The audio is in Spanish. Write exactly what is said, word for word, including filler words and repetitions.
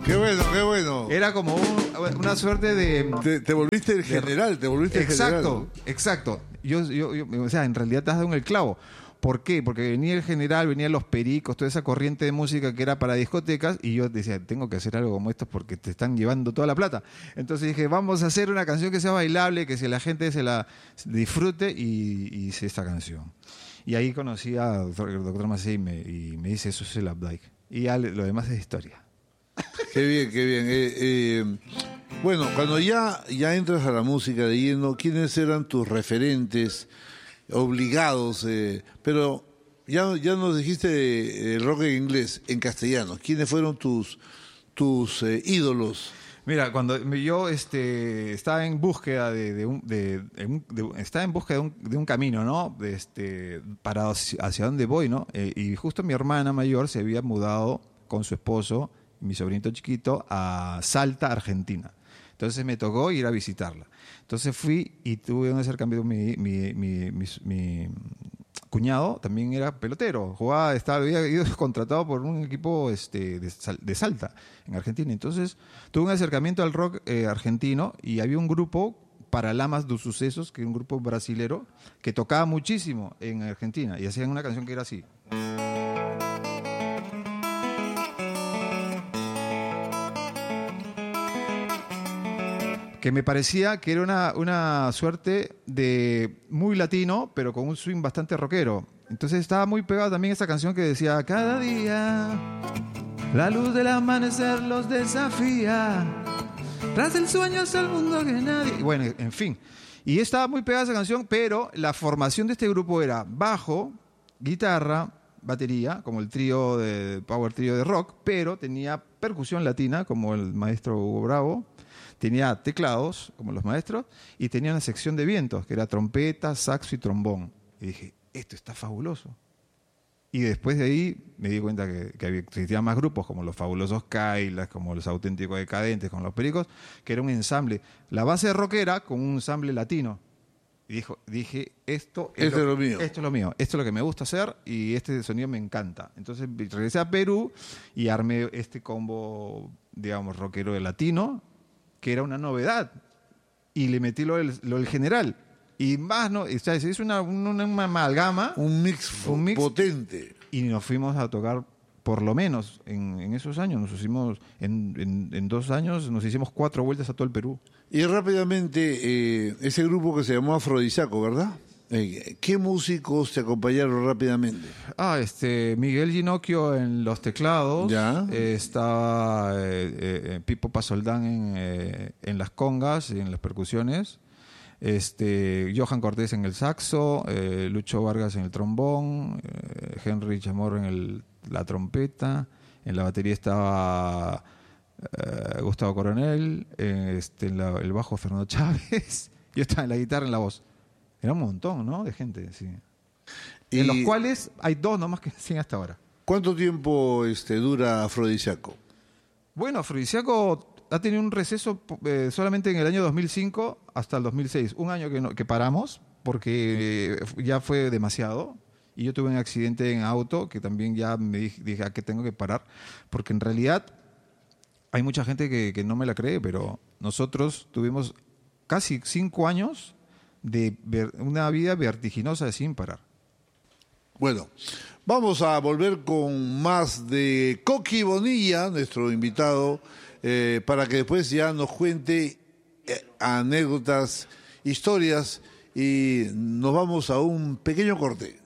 Qué bueno, qué bueno. Era como un, una suerte de... Te, te volviste el general, te volviste el general. Exacto, exacto. Yo, yo, yo, o sea, en realidad te has dado en el clavo. ¿Por qué? Porque venía el general, venían los pericos, toda esa corriente de música que era para discotecas, y yo decía, tengo que hacer algo como esto porque te están llevando toda la plata. Entonces dije, vamos a hacer una canción que sea bailable, que si la gente se la disfrute, y, y hice esta canción. Y ahí conocí a doctor Macei y me, y me dice, eso es el Updike. Y ya lo demás es historia. Qué bien, qué bien. Eh, eh, bueno, cuando ya, ya entras a la música de lleno, ¿quiénes eran tus referentes obligados? Eh, pero ya, ya nos dijiste el rock en inglés, en castellano. ¿Quiénes fueron tus, tus eh, ídolos? Mira, cuando yo este, estaba en búsqueda de, de un, de, de un de, estaba en búsqueda de un, de un camino, ¿no? De este, para hacia, hacia dónde voy, ¿no? Eh, y justo mi hermana mayor se había mudado con su esposo, mi sobrinito chiquito, a Salta, Argentina. Entonces me tocó ir a visitarla. Entonces fui y tuve un acercamiento. Mi, mi, mi, mi, mi cuñado también era pelotero, jugaba, estaba, había ido contratado por un equipo este, de, de Salta, en Argentina. Entonces tuve un acercamiento al rock eh, argentino, y había un grupo, Paralamas dos Sucesos, que es un grupo brasilero, que tocaba muchísimo en Argentina, y hacían una canción que era así. Que me parecía que era una, una suerte de muy latino, pero con un swing bastante rockero. Entonces estaba muy pegado también esa canción que decía, cada día la luz del amanecer los desafía, tras el sueño es el mundo que nadie... Y bueno, en fin. Y estaba muy pegada esa canción, pero la formación de este grupo era bajo, guitarra, batería, como el trío de power trío de rock, pero tenía percusión latina, como el maestro Hugo Bravo, tenía teclados, como los maestros, y tenía una sección de vientos, que era trompeta, saxo y trombón. Y dije, esto está fabuloso. Y después de ahí me di cuenta que, que había, existían más grupos, como los Fabulosos Kailas, como los Auténticos Decadentes, como los Pericos, que era un ensamble. La base rockera con un ensamble latino. Y dijo, dije, esto es, esto lo, es lo mío. Esto es lo mío. Esto es lo que me gusta hacer, y este sonido me encanta. Entonces regresé a Perú y armé este combo, digamos, rockero de latino, que era una novedad, y le metí lo del, lo del general, y más, ¿no? O sea, se hizo una, una, una amalgama, un mix, un mix potente, y nos fuimos a tocar, por lo menos en, en esos años, nos hicimos, en, en, en dos años nos hicimos cuatro vueltas a todo el Perú. Y rápidamente, eh, ese grupo que se llamó Afrodisíaco, ¿verdad? Eh, ¿Qué músicos te acompañaron rápidamente? Ah, este Miguel Ginocchio en los teclados. Ya. Eh, estaba eh, eh, Pipo Pasoldán en, eh, en las congas y en las percusiones. Este Johan Cortés en el saxo, eh, Lucho Vargas en el trombón, eh, Henry Chamorro en el, la trompeta. En la batería estaba eh, Gustavo Coronel, eh, este, en la, el bajo Fernando Chávez. Yo estaba en la guitarra, en la voz. Era un montón, ¿no? De gente, sí. Y en los cuales hay dos nomás que siguen hasta ahora. ¿Cuánto tiempo este, dura Afrodisíaco? Bueno, Afrodisíaco ha tenido un receso eh, solamente en el año dos mil cinco hasta el dos mil seis. Un año que, no, que paramos porque eh, ya fue demasiado. Y yo tuve un accidente en auto que también ya me dije, dije ¿a qué tengo que parar? Porque en realidad hay mucha gente que, que no me la cree, pero nosotros tuvimos casi cinco años de ver, una vida vertiginosa sin parar. Bueno, vamos a volver con más de Coqui Bonilla, nuestro invitado, eh, para que después ya nos cuente eh, anécdotas, historias, y nos vamos a un pequeño corte.